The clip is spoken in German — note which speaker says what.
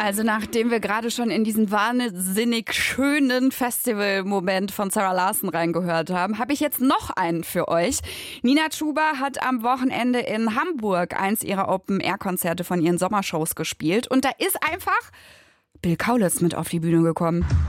Speaker 1: Also nachdem wir gerade schon in diesen wahnsinnig schönen Festival-Moment von Zara Larsson reingehört haben, habe ich jetzt noch einen für euch. Nina Chuba hat am Wochenende in Hamburg eins ihrer Open-Air-Konzerte von ihren Sommershows gespielt. Und da ist einfach Bill Kaulitz mit auf die Bühne gekommen.